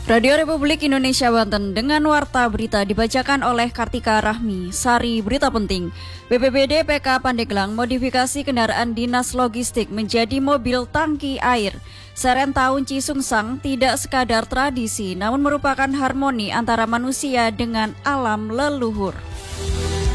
Radio Republik Indonesia Banten dengan warta berita dibacakan oleh Kartika Rahmi. Sari berita penting. BPBD PK Pandeglang modifikasi kendaraan dinas logistik menjadi mobil tangki air. Seren Tahun Cisungsang tidak sekadar tradisi namun merupakan harmoni antara manusia dengan alam leluhur.